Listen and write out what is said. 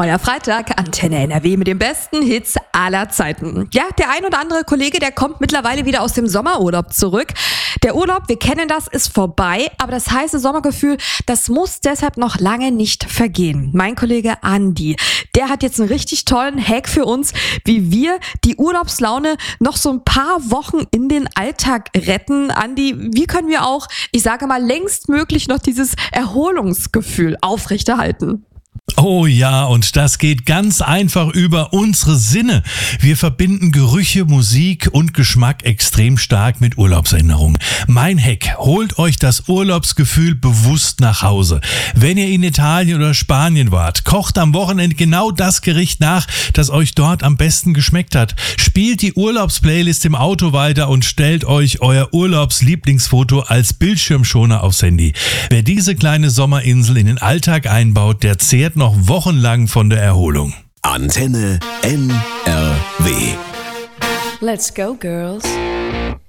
Neuer Freitag, Antenne NRW mit den besten Hits aller Zeiten. Ja, der ein oder andere Kollege, der kommt mittlerweile wieder aus dem Sommerurlaub zurück. Der Urlaub, wir kennen das, ist vorbei, aber das heiße Sommergefühl, das muss deshalb noch lange nicht vergehen. Mein Kollege Andi, der hat jetzt einen richtig tollen Hack für uns, wie wir die Urlaubslaune noch so ein paar Wochen in den Alltag retten. Andi, wie können wir auch, ich sage mal, längstmöglich noch dieses Erholungsgefühl aufrechterhalten? Oh ja, und das geht ganz einfach über unsere Sinne. Wir verbinden Gerüche, Musik und Geschmack extrem stark mit Urlaubserinnerungen. Mein Hack: holt euch das Urlaubsgefühl bewusst nach Hause. Wenn ihr in Italien oder Spanien wart, kocht am Wochenende genau das Gericht nach, das euch dort am besten geschmeckt hat. Spielt die Urlaubsplaylist im Auto weiter und stellt euch euer Urlaubslieblingsfoto als Bildschirmschoner aufs Handy. Wer diese kleine Sommerinsel in den Alltag einbaut, der zehrt noch wochenlang von der Erholung. Antenne NRW. Let's go, girls.